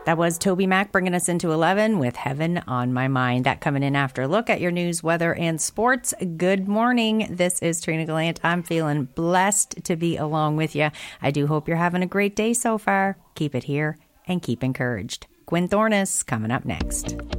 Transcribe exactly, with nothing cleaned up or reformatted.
That was Toby Mac bringing us into eleven with Heaven on My Mind. That coming in after a look at your news, weather, and sports. Good morning. This is Trina Gallant. I'm feeling blessed to be along with you. I do hope you're having a great day so far. Keep it here and keep encouraged. Gwen Thornes coming up next.